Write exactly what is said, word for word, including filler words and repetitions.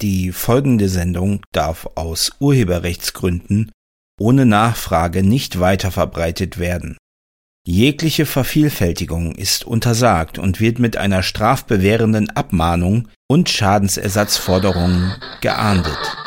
Die folgende Sendung darf aus Urheberrechtsgründen ohne Nachfrage nicht weiterverbreitet werden. Jegliche Vervielfältigung ist untersagt und wird mit einer strafbewährenden Abmahnung und Schadensersatzforderungen geahndet.